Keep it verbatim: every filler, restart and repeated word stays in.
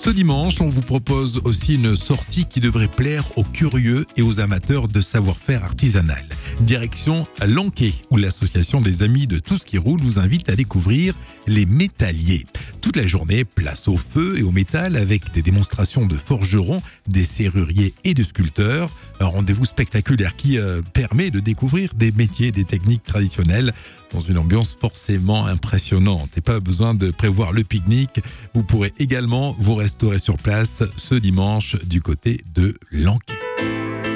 Ce dimanche, on vous propose aussi une sortie qui devrait plaire aux curieux et aux amateurs de savoir-faire artisanal. Direction Lanquet, où l'association des amis de tout ce qui roule vous invite à découvrir les métalliers. Toute la journée, place au feu et au métal avec des démonstrations de forgerons, des serruriers et de sculpteurs. Un rendez-vous spectaculaire qui euh, permet de découvrir des métiers et des techniques traditionnelles dans une ambiance forcément impressionnante. Et pas besoin de prévoir le pique-nique. Vous pourrez également vous restaurer sur place ce dimanche du côté de Lanquet.